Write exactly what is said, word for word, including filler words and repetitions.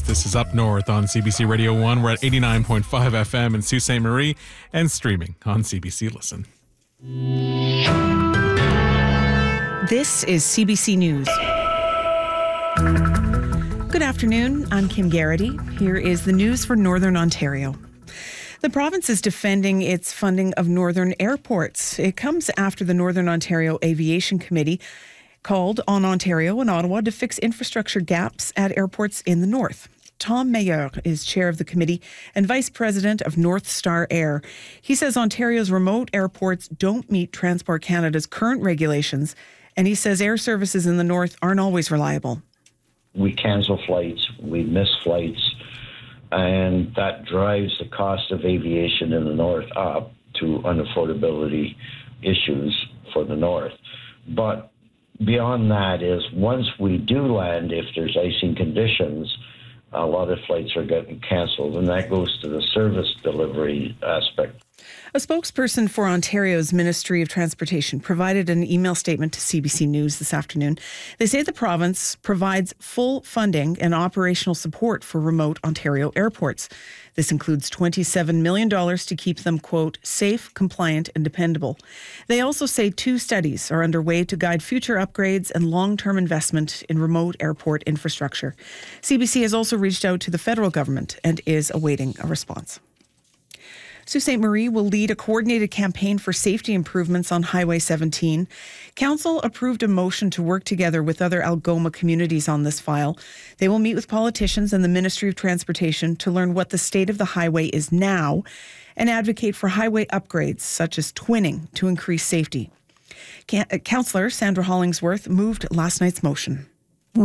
This is Up North on C B C Radio one. We're at eighty-nine point five F M in Sault Ste. Marie and streaming on C B C Listen. This is C B C News. Good afternoon. I'm Kim Garrity. Here is the news for Northern Ontario. The province is defending its funding of northern airports. It comes after the Northern Ontario Aviation Committee called on Ontario and Ottawa to fix infrastructure gaps at airports in the north. Tom Mayer is chair of the committee and vice president of North Star Air. He says Ontario's remote airports don't meet Transport Canada's current regulations, and he says air services in the north aren't always reliable. We cancel flights, we miss flights, and that drives the cost of aviation in the north up to unaffordability issues for the north. But beyond that is once we do land, if there's icing conditions, a lot of flights are getting canceled, and that goes to the service delivery aspect. A spokesperson for Ontario's Ministry of Transportation provided an email statement to C B C News this afternoon. They say the province provides full funding and operational support for remote Ontario airports. This includes twenty-seven million dollars to keep them, quote, safe, compliant, and dependable. They also say two studies are underway to guide future upgrades and long-term investment in remote airport infrastructure. C B C has also reached out to the federal government and is awaiting a response. Sault Ste. Marie will lead a coordinated campaign for safety improvements on Highway seventeen. Council approved a motion to work together with other Algoma communities on this file. They will meet with politicians and the Ministry of Transportation to learn what the state of the highway is now and advocate for highway upgrades such as twinning to increase safety. Councillor Sandra Hollingsworth moved last night's motion.